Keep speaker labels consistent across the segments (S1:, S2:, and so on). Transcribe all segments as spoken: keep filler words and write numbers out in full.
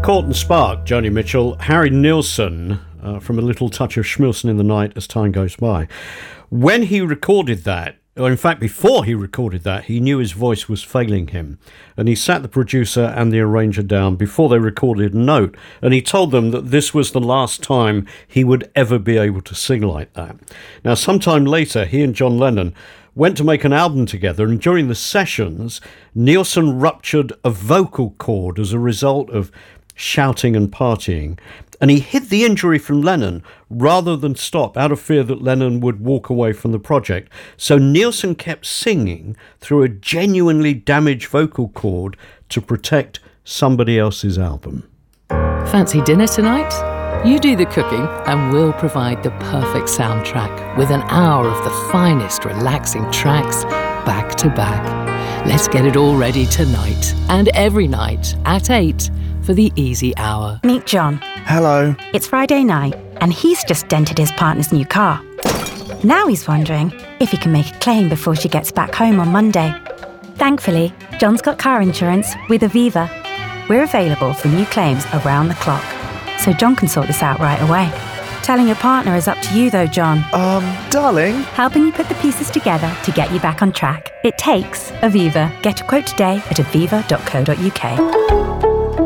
S1: Caught and Spark, Joni Mitchell, Harry Nilsson, uh, from A Little Touch of Schmilson in the Night as Time Goes By. When he recorded that, or in fact before he recorded that, he knew his voice was failing him. And he sat the producer and the arranger down before they recorded a note, and he told them that this was the last time he would ever be able to sing like that. Now, sometime later, he and John Lennon went to make an album together, and during the sessions, Nilsson ruptured a vocal cord as a result of shouting and partying, and he hid the injury from Lennon rather than stop out of fear that Lennon would walk away from the project. So Nilsson kept singing through a genuinely damaged vocal cord to protect somebody else's album.
S2: Fancy dinner tonight? You do the cooking and we'll provide the perfect soundtrack with an hour of the finest relaxing tracks back to back. Let's get it all ready tonight and every night at eight for the Easy Hour.
S3: Meet John.
S4: Hello.
S3: It's Friday night and he's just dented his partner's new car. Now he's wondering if he can make a claim before she gets back home on Monday. Thankfully, John's got car insurance with Aviva. We're available for new claims around the clock, so John can sort this out right away. Telling your partner is up to you though, John.
S4: Um, darling.
S3: Helping you put the pieces together to get you back on track. It takes Aviva. Get a quote today at aviva dot co dot uk.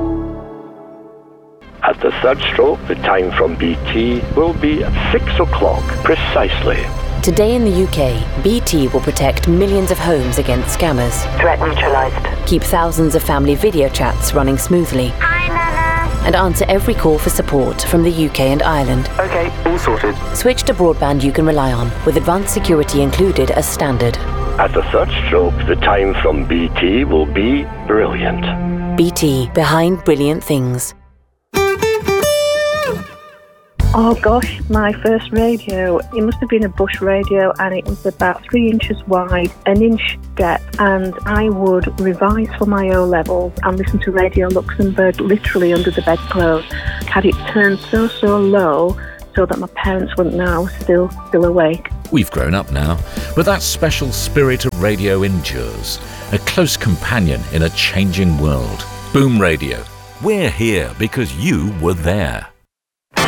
S5: At the third stroke, the time from B T will be at six o'clock precisely.
S6: Today in the U K, B T will protect millions of homes against scammers.
S7: Threat neutralised.
S6: Keep thousands of family video chats running smoothly.
S7: Hi, Nana.
S6: And answer every call for support from the U K and Ireland.
S5: Okay, all sorted.
S6: Switch to broadband you can rely on, with advanced security included as standard.
S5: At the third stroke, the time from B T will be brilliant.
S6: B T, behind brilliant things.
S8: Oh gosh, my first radio, it must have been a Bush radio, and it was about three inches wide, an inch depth, and I would revise for my O-levels and listen to Radio Luxembourg literally under the bedclothes. Had it turned so, so low so that my parents wouldn't know I was still, still awake.
S9: We've grown up now, but that special spirit of radio endures, a close companion in a changing world. Boom Radio. We're here because you were there.